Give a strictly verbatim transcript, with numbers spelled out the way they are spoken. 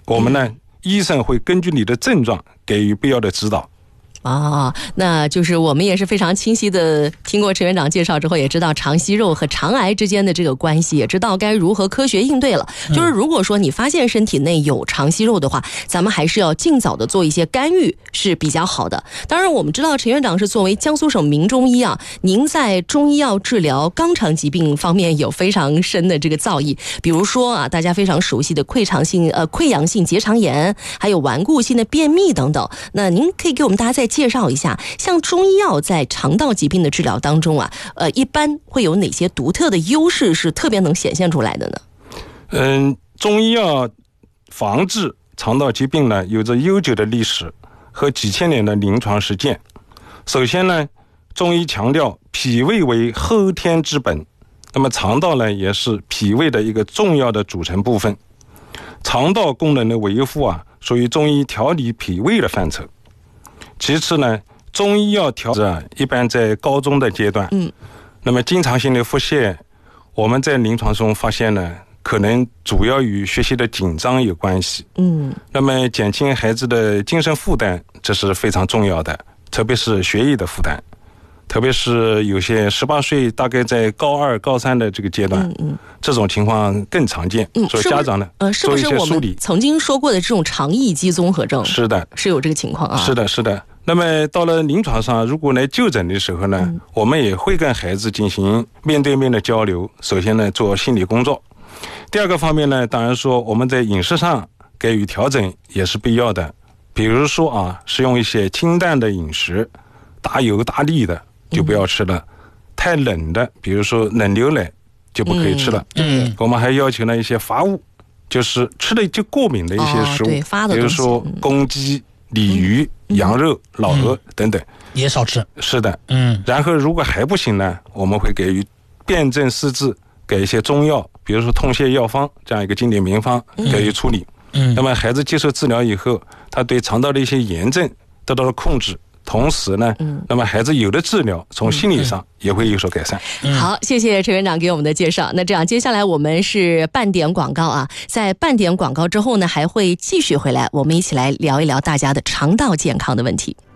我们呢，医生会根据你的症状给予必要的指导。 啊，那就是我们也是非常清晰的听过陈院长介绍之后，也知道肠息肉和肠癌之间的这个关系，也知道该如何科学应对了。就是如果说你发现身体内有肠息肉的话，咱们还是要尽早的做一些干预是比较好的。当然我们知道陈院长是作为江苏省名中医啊，您在中医药治疗肛肠疾病方面有非常深的这个造诣，比如说啊，大家非常熟悉的溃肠性呃溃疡性结肠炎，还有顽固性的便秘等等。那您可以给我们大家再介绍一下，像中医药在肠道疾病的治疗当中啊，呃，一般会有哪些独特的优势是特别能显现出来的呢？ 嗯，中医药防治肠道疾病呢，有着悠久的历史和几千年的临床实践。首先呢，中医强调脾胃为后天之本，那么肠道呢，也是脾胃的一个重要的组成部分。肠道功能的维护啊，属于中医调理脾胃的范畴。其次呢，中医药调治啊，一般在高中的阶段，嗯，那么经常性的腹泻，我们在临床中发现呢，可能主要与学习的紧张有关系，嗯，那么减轻孩子的精神负担，这是非常重要的，特别是学业的负担，特别是有些十八岁大概在高二、高三的这个阶段，嗯嗯，这种情况更常见，嗯，所以家长呢， 呃，是不是我们曾经说过的这种肠易激综合症？ 是的， 是有这个情况啊， 是的，是的。那么到了临床上，如果来就诊的时候呢，嗯、我们也会跟孩子进行面对面的交流。首先呢，做心理工作。第二个方面呢，当然说我们在饮食上给予调整也是必要的。比如说啊，食用一些清淡的饮食，大油大粒的就不要吃了，嗯、太冷的，比如说冷牛奶就不可以吃了。嗯，我们还要求呢一些发物，就是吃了就过敏的一些食物，哦、 对发的比如说公鸡、鲤鱼、嗯、羊肉、老鹅等等， 也少吃。 是的，嗯。然后如果还不行呢，我们会给予辨证施治，给一些中药，比如说痛泻药方这样一个经典名方给予处理。嗯。那么孩子接受治疗以后，他对肠道的一些炎症得到了控制。同时呢，嗯，那么孩子有的治疗从心理上也会有所改善。 嗯、好，谢谢陈院长给我们的介绍。那这样接下来我们是半点广告啊，在半点广告之后呢，还会继续回来，我们一起来聊一聊大家的肠道健康的问题。